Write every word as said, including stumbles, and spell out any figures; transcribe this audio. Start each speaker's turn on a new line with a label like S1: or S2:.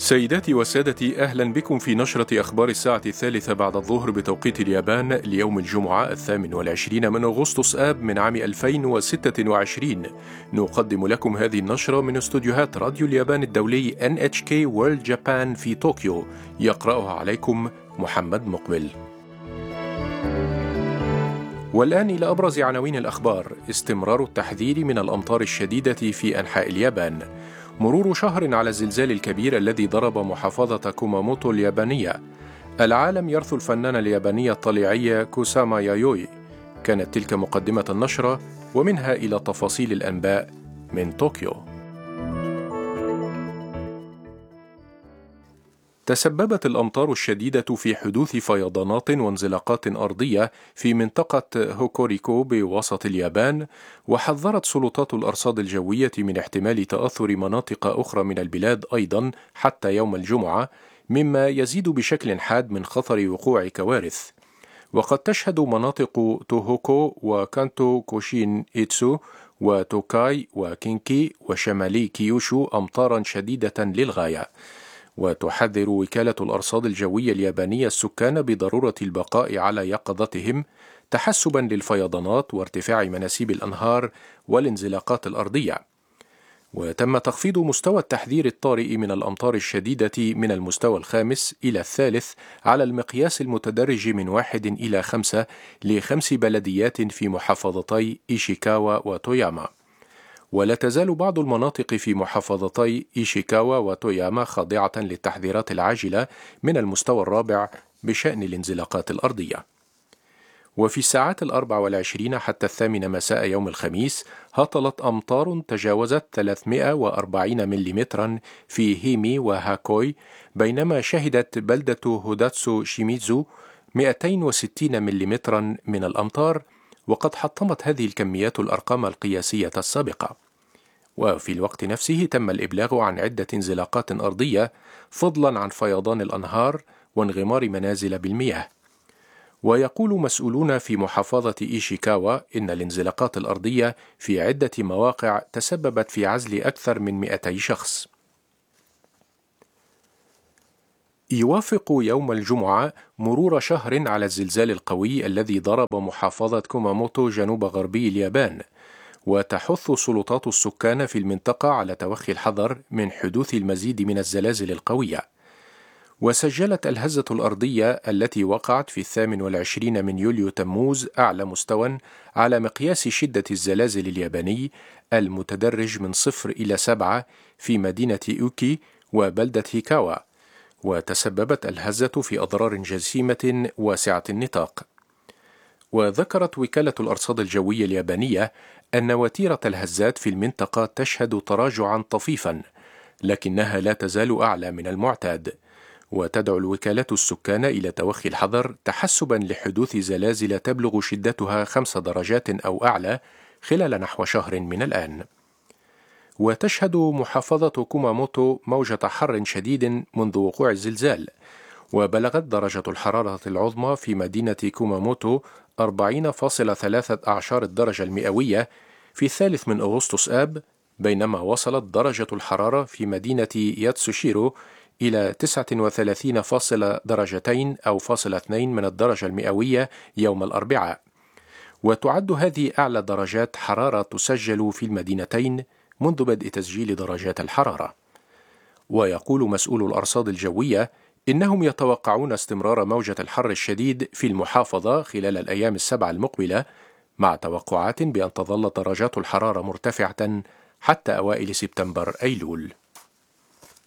S1: سيداتي وسادتي، أهلا بكم في نشرة أخبار الساعة الثالثة بعد الظهر بتوقيت اليابان ليوم الجمعة الثامن والعشرين من أغسطس آب من عام ألفين وستة وعشرين. نقدم لكم هذه النشرة من استوديوهات راديو اليابان الدولي إن إتش كي World Japan في طوكيو. يقرأها عليكم محمد مقبل. والآن إلى أبرز عناوين الأخبار. استمرار التحذير من الأمطار الشديدة في أنحاء اليابان. مرور شهر على الزلزال الكبير الذي ضرب محافظة كوماموتو اليابانية. العالم يرثو الفنان الياباني الطليعي كوساما يايوي. كانت تلك مقدمة النشرة، ومنها إلى تفاصيل الأنباء من طوكيو. تسببت الأمطار الشديدة في حدوث فيضانات وانزلاقات أرضية في منطقة هوكوريكو بوسط اليابان، وحذرت سلطات الأرصاد الجوية من احتمال تأثر مناطق أخرى من البلاد أيضا حتى يوم الجمعة، مما يزيد بشكل حاد من خطر وقوع كوارث. وقد تشهد مناطق توهوكو وكانتو كوشين إيتسو وتوكاي وكينكي وشمالي كيوشو أمطارا شديدة للغاية. وتحذر وكالة الأرصاد الجوية اليابانية السكان بضرورة البقاء على يقظتهم تحسبا للفيضانات وارتفاع مناسيب الأنهار والانزلاقات الأرضية. وتم تخفيض مستوى التحذير الطارئ من الأمطار الشديدة من المستوى الخامس إلى الثالث على المقياس المتدرج من واحد إلى خمسة لخمس بلديات في محافظتي إيشيكاوا وتوياما. ولا تزال بعض المناطق في محافظتي إيشيكاوا وتوياما خاضعة للتحذيرات العاجلة من المستوى الرابع بشأن الانزلاقات الأرضية. وفي الساعات الأربع والعشرين حتى الثامنة مساء يوم الخميس هطلت أمطار تجاوزت ثلاثمائة وأربعين مليمترا في هيمي وهاكوي، بينما شهدت بلدة هوداتسو شيميزو مئتين وستين مليمترا من الأمطار، وقد حطمت هذه الكميات الأرقام القياسية السابقة. وفي الوقت نفسه تم الإبلاغ عن عدة انزلاقات أرضية، فضلا عن فيضان الأنهار وانغمار منازل بالمياه. ويقول مسؤولون في محافظة إيشيكاوا إن الانزلاقات الأرضية في عدة مواقع تسببت في عزل أكثر من مئتي شخص. يوافق يوم الجمعة مرور شهر على الزلزال القوي الذي ضرب محافظة كوماموتو جنوب غربي اليابان، وتحث سلطات السكان في المنطقة على توخي الحذر من حدوث المزيد من الزلازل القوية. وسجلت الهزة الأرضية التي وقعت في الثامن والعشرين من يوليو تموز أعلى مستوى على مقياس شدة الزلازل الياباني المتدرج من صفر إلى سبعة في مدينة أوكي وبلدة هيكاوا، وتسببت الهزة في أضرار جسيمة واسعة النطاق. وذكرت وكالة الأرصاد الجوية اليابانية أن وتيرة الهزات في المنطقة تشهد تراجعا طفيفا، لكنها لا تزال أعلى من المعتاد. وتدعو الوكالة السكان إلى توخي الحذر تحسبا لحدوث زلازل تبلغ شدتها خمس درجات أو أعلى خلال نحو شهر من الآن. وتشهد محافظة كوماموتو موجة حر شديد منذ وقوع الزلزال، وبلغت درجة الحرارة العظمى في مدينة كوماموتو أربعين فاصلة ثلاثة أعشار الدرجة المئوية في الثالث من أغسطس آب، بينما وصلت درجة الحرارة في مدينة ياتسوشيرو إلى تسعة وثلاثين فاصلة درجتين أو فاصلة اثنين من الدرجة المئوية يوم الأربعاء. وتعد هذه أعلى درجات حرارة تسجل في المدينتين منذ بدء تسجيل درجات الحرارة. ويقول مسؤول الأرصاد الجوية إنهم يتوقعون استمرار موجة الحر الشديد في المحافظة خلال الأيام السبع المقبلة، مع توقعات بأن تظل درجات الحرارة مرتفعة حتى أوائل سبتمبر أيلول.